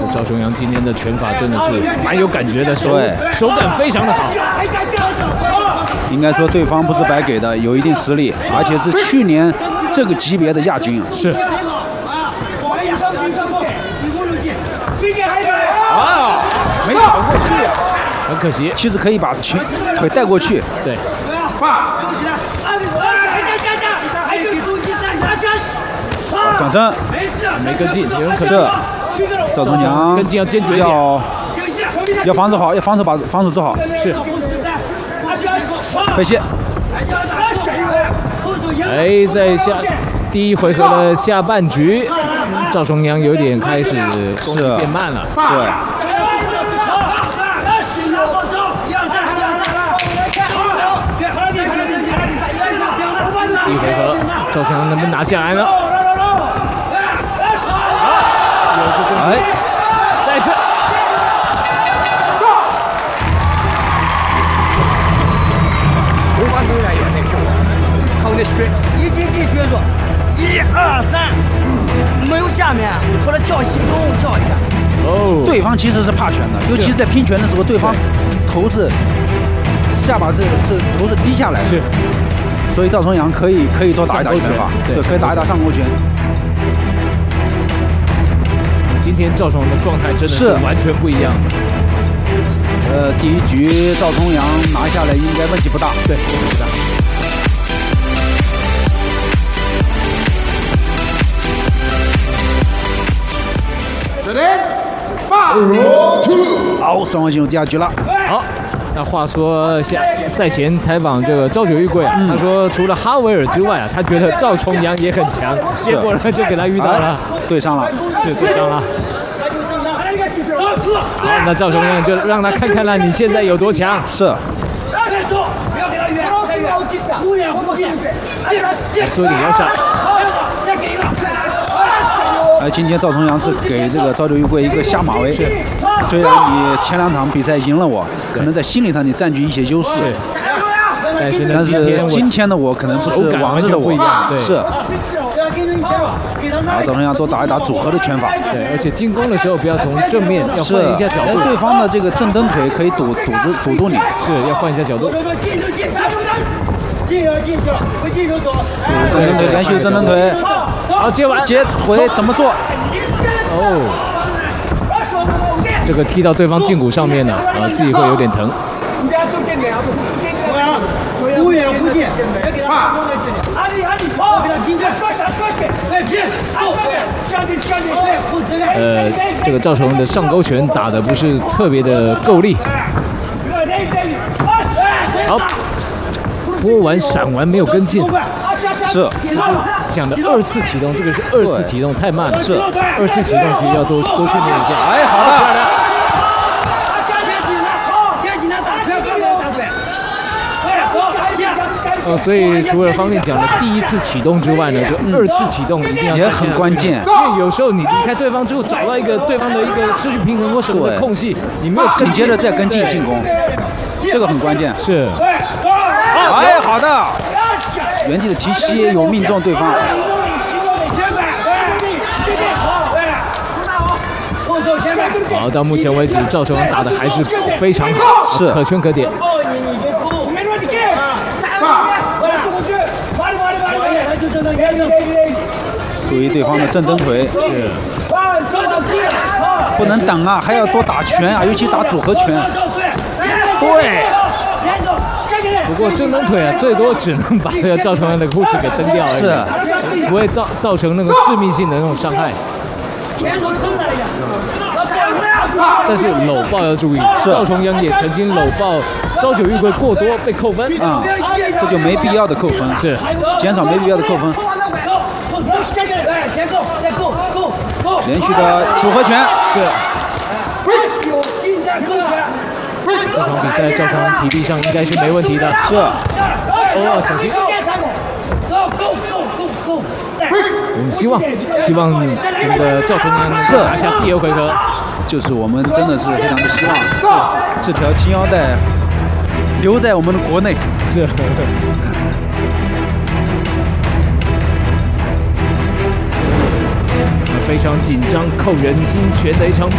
赵重阳今天的拳法真的是蛮有感觉的，手感非常的好。 应该说对方不是白给的，有一定实力，而且是去年这个级别的亚军。 是。 啊，没跑过去， 很可惜。 其实可以把腿带过去。 对。 转身没跟进，有可是赵重阳跟进要坚决一点， 要防守好，要防守做好。 是。 飞蟹。 哎，在第一回合的下半局，赵重阳有点开始攻击变慢了。 对。 第一回合，赵重阳能不能拿下来呢？ 哎， 再一次。 靠那 script， 一进击决术，1、2、3，没有下面，或者跳心动跳一下。 哦， 对方其实是怕拳的，尤其是在拼拳的时候，对方头是下巴是头是低下来的， 是， 所以赵重阳可以多打一打拳法，对，可以打一打上勾拳。 今天赵重阳的状态真的是完全不一样。 第一局赵重阳拿下来应该问题不大， 对，问题不大。 好，双方进入第二局了。 好，那话说赛前采访这个朝九玉贵啊，他说除了哈维尔之外啊，他觉得赵重阳也很强，结果呢就给他遇到了， 对上了， 是对上了。好，那赵重阳就让他看看了，你现在有多强。 是。 做一点腰上。 今天赵重阳是给这个朝九玉贵一个下马威。虽然你前2场比赛赢了我，可能在心理上你占据一些优势， 但是今天的我可能不是往日的我，是。好，赵重阳多打一打组合的拳法， 对，而且进攻的时候不要从正面，要换一下角度。 对方的这个正蹬腿可以堵住你， 是要换一下角度。 正蹬腿，连续的正蹬腿。 好，接腿怎么做？ 哦，这个踢到对方胫骨上面呢，自己会有点疼。这个赵重阳的上勾拳打的不是特别的够力。好，拨完闪完没有跟进， 是讲的2次启动，这个是2次启动太慢了，是2次启动其实要多训练一下。 哎，好的。 所以除了方面讲的第1次启动之外呢，就2次启动一定要也很关键， 因为有时候你离开对方之后，找到一个对方的一个失去平衡或什么的空隙，你没有紧接着再跟进进攻，这个很关键。 是。 哎，好的，原地的提膝有命中对方。 好，到目前为止，赵重阳打的还是非常好， 是可圈可点。 注意对方的正蹬腿，不能等啊，还要多打拳啊，尤其打组合拳。对。 不过正蹬腿啊，最多只能把这个赵重阳的护持给蹬掉而已，不会造成那个致命性的那种伤害。但是搂抱要注意，赵重阳也曾经搂抱朝九玉贵过多被扣分啊，这就没必要的扣分， 是减少没必要的扣分。连续的组合拳， 是。这场比赛赵重阳体力上应该是没问题的， 是。 哦，小心。我们希望我们的赵重阳能够拿下第2回合。 就是我们真的是非常的希望，这条金腰带留在我们的国内。 是。非常紧张、扣人心弦的一场。